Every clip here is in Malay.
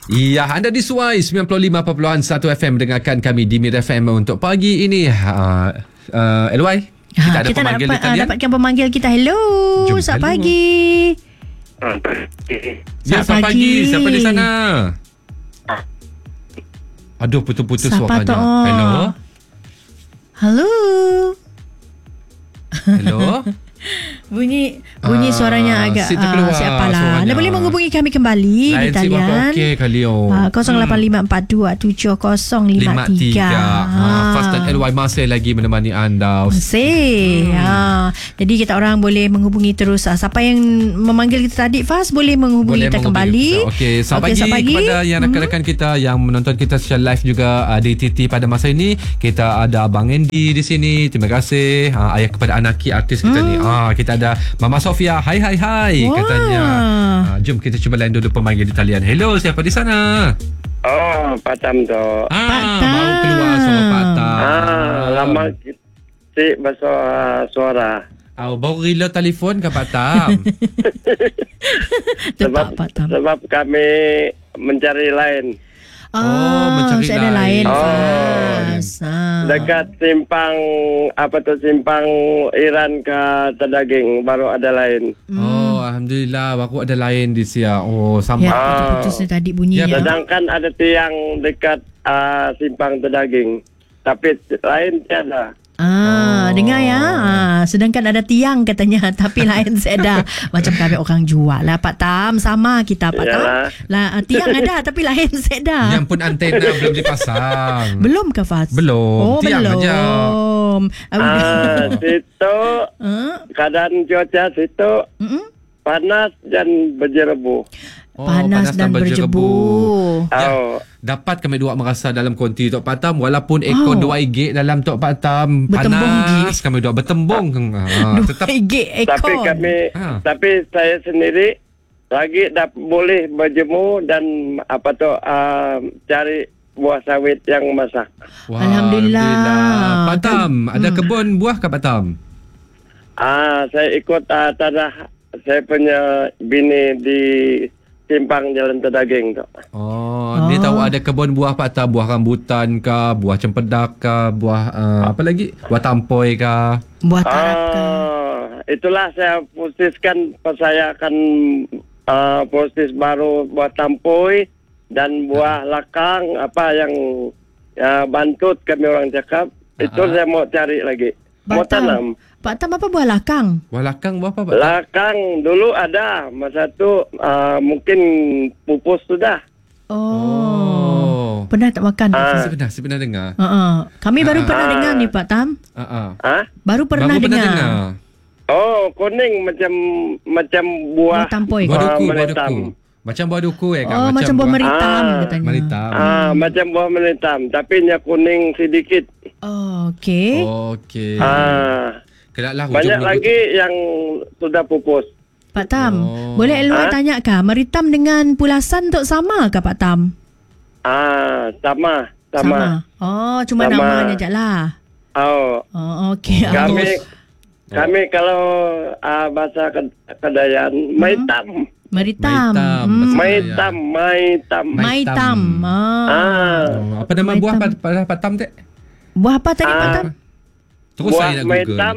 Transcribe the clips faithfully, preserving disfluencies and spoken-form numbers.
Ya, anda di Suai sembilan puluh lima perpuluhan satu F M mendengarkan kami di Mid F M untuk pagi ini. Uh, uh, L Y, kita ha, ada kita pemanggil nak di talian. dapatkan pemanggil kita. Hello, Jom, selamat hello. pagi. Ya, selamat pagi. Siapa di sana? Aduh, putus-putus Siapa suaranya. tu? Hello. Halo. Hello. Bunyi bunyi Ah, suaranya agak si terkeluar uh, siapalah. suaranya. Anda boleh menghubungi kami kembali Lain di si berapa talian okey kali oh. uh, kosong lapan lima empat dua tujuh kosong lima tiga. Ha, Fas dan L Y masih lagi menemani anda. Masih. Hmm. Ha. Jadi kita orang boleh menghubungi terus. Uh, siapa yang memanggil kita tadi, Fas, boleh menghubungi Boleh kita menghubungi kembali. kita. Okey, selamat Okey, pagi, selamat pagi kepada yang rakan-rakan kita yang menonton kita secara live juga uh, di T T pada masa ini. Kita ada Abang Andy di sini. Terima kasih. Uh, ayah kepada Anaki artis kita hmm. ni. Ah, kita ada Mama Sofia. Hai hai hai Wah. katanya. Uh, jom kita cuba lain dulu pemanggil di talian. Hello, siapa di sana? Oh, Patam tu. Ah, Patam. baru keluar suara Patam. Ah, lama si bahasa suara. Oh, baru rela telefon ke Patam? Sebab Pak Tam. sebab kami mencari lain. Oh, mencari saya ada lain. lain. Oh. Fas. Ah. Dekat simpang apa tu simpang Iran ke Tedaging baru ada lain. Oh, alhamdulillah baru ada lain di sia. Oh, sama. Ya, Ah. putus-putus tadi bunyi Ya, ya. Sedangkan ada tiang dekat uh, simpang Tedaging. Tapi lain tiada. Ah, Oh. dengar ya. Ah, sedangkan ada tiang katanya tapi lain seda. Macam kami orang jual lah Pak Tam, sama kita Pak Tam. Yalah. Lah ah, tiang ada tapi lain seda. Yang pun antena belum dipasang. Belum ke Fas? Belum, Oh, tiang belum. aja. Ah, situ Ah, keadaan cuaca situ mm-mm. panas dan berjerebu. Oh, panas, dan berjebu. Ya, Oh. dapat kami dua merasa dalam konti Tok Patam walaupun ekor Oh. dua gig dalam Tok Patam Bertembung panas kami dua bertembung. Ha, tetap Gig ekor. Tapi kami, Ha. tapi saya sendiri lagi dah boleh berjemur dan apa tu uh, cari buah sawit yang masak. Wah, Alhamdulillah. Patam, ada Hmm. kebun buah ke Patam? Ah, saya ikut uh, tanah saya punya bini di simpang Jalan Tedaging tu. Oh, Oh. dia tahu ada kebun buah Patam, buah rambutan ke, buah cempedak ke, buah uh, apa lagi? Buah tampoi ke. Buah tarap ke. Ah, itulah saya posiskan saya akan uh, posis baru buah tampoi dan buah lakang apa yang uh, bantut kami orang cakap. Itu Ah. saya mau cari lagi. Mau Pak Tam. tanam. Pak Tam, apa buah lakang? Buah lakang buah apa, Pak? Lakang dulu ada, masa tu uh, mungkin pupus sudah. Oh. Oh. Pernah tak makan? Ah. Saya pernah, saya pernah dengar. Uh-uh. Kami baru Ah. pernah dengar ni Pak Tam. Ah, ah. Ah? Baru pernah Baru dengar. pernah dengar. Oh, kuning macam macam buah. Buah tampoi. Buah Ah, duku, buah melitam. duku. Macam buah duku ya kan? Oh, macam buah meritam Ah. katanya. Meritam. Ah, macam buah melitam, tapi nya kuning sedikit. Oh, okey. Oh, okey. Ah, Kelaklah banyak lagi yang sudah pupus. Pak Tam, Oh. boleh Elway Ah? tanya kah, meritam dengan pulasan tu sama ke Pak Tam? Ah, sama, sama. Oh, cuma Sama. namanya je lah. Oh, Oh, okey. kami Oh, kami kalau ah, bahasa Ked- Kedayan, maitam, meritam. Maitam. Hmm. maitam, maitam. Maitam. Ah. Ah, Oh, apa nama buah Maitam. Pat- Pat- Patam tu? Buah apa tadi Pak Ah. Tam? Terus buah saya nak Google. maitam.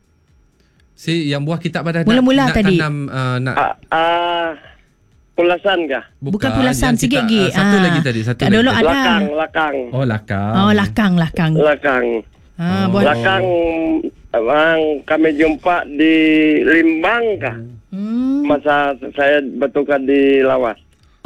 Si yang buah kita pada Mula-mula nak, nak tadi. tanam uh, nak Ah, ah, pulasan kah? Bukan pulasan, yang kita- sikit lagi. ah, satu Ah. lagi tadi, satu Kat lagi. dulu tadi. ada. Lakang, lakang, Oh, lakang. Oh, lakang, lakang. lakang. Ah, Oh. buah. Lakang yang kami jumpa di Limbang kah? Hmm. Masa saya bertukar di Lawas.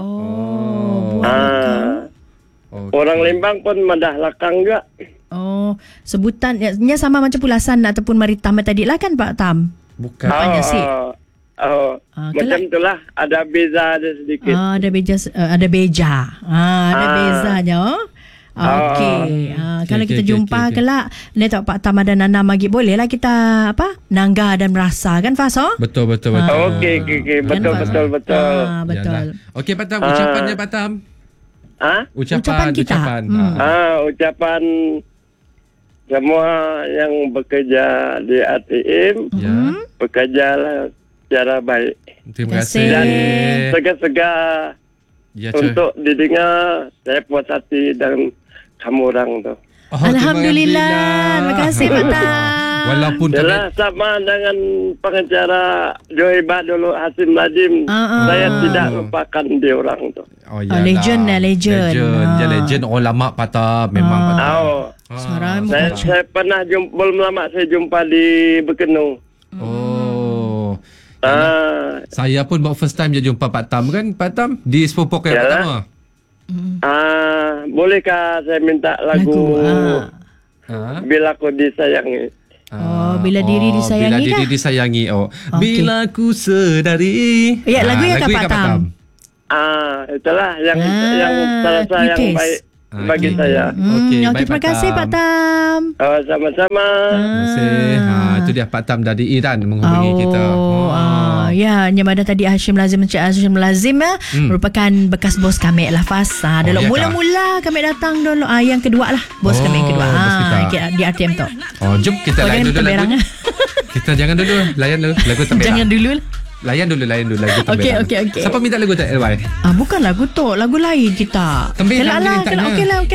Oh, buah lakang. Ah, Oh, orang Limbang pun madah lakang juga. Oh, sebutan nya sama macam pulasan ataupun meritam tadi lah kan Pak Tam? bukan. Rupanya sih. Oh, oh. Ah, Macam kelak- itulah, ada beza ada sedikit. Ah, ada beja, uh, ada beja. Ah, ada Ah. bezanya. Oh. Okey. Ah, kalau Okey, kita okey, jumpa okey, okey. kelak ni tak Pak Tam ada nanam lagi boleh lah kita apa? Nangga dan merasa kan Fas oh? Betul, betul, betul. Oh, okey, okey, okey. Betul, Kan, betul, betul. Ah, betul. Yalah. Okey, Patam, Ah. ucapannya Patam. Ah, Ucapan, Ucapan kita. ucapan. Hmm. Ah. ah, ucapan semua yang bekerja di A T M, Ya. bekerjalah secara baik. Terima Terima kasih. kasih. Sega-sega Ya, Cik. untuk didengar. Saya puas hati dengan kamu orang tu. Oh, Alhamdulillah. Terima kasih Pak Tam. Walaupun tak Jelas sama dengan pengacara Joibat dulu Hasim Lazim. Ah, ah. Saya tidak lupakan dia orang tu. Oh, Oh, legend lah, legend. Legend. Ah. Dia legend. Orang lama patah. Memang Ah. patah. Oh, Suara mu saya, kacau. saya pernah jumpa, belum lama saya jumpa di Bekenu. Oh. Ah, Saya pun buat first time je jumpa Pak Tam kan. Pak Tam di sepupu yang Yalah. pertama. ah, bolehkah saya minta Lagu. lagu, Ah. Ha? Bila Aku Disayangi? Oh, bila diri disayangi Bila kah? diri disayangi. Oh. Okey. Bila ku sedari. Ya, lagu yang lagu Pak yang Tam. Ah, itulah yang Ah, yang terasa yang request. baik Ah, bagi okey. saya. Hmm, Okey, okey, baik, terima Pak kasih Tam. Pak Tam. Oh, sama-sama. Terima kasih. Ha, itu dia Pak Tam dari Iran menghubungi oh, kita. ah, ya, yang mana tadi Hashim Lazim Encik Hashim Lazim ya, Hmm. merupakan bekas bos kami Lafaz. Ha, Oh, dulu ya kah? mula-mula kami datang dulu. Ah, yang kedua lah, bos Oh, kami yang kedua. bos kita. Ha, di R T M tu. Oh, jom kita Oh, layan jangan dulu lagu. temberang. Kita jangan dulu. Layan dulu lagu Temberang. Jangan dulu lah. Layan dulu, layan dulu lagu Temberang. Okey, okey, okey. Siapa minta lagu tak, L Y? Ah, bukan lagu tu, lagu lain kita. Temberang Kelak lah, mintanya. kelak. Okey lah, okey.